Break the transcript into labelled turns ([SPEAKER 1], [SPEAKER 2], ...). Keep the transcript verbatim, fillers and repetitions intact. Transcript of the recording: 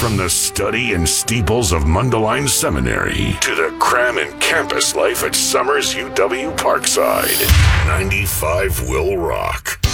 [SPEAKER 1] From the study and steeples of Mundelein Seminary to the cram and campus life at Summers U W Parkside, ninety-five will rock.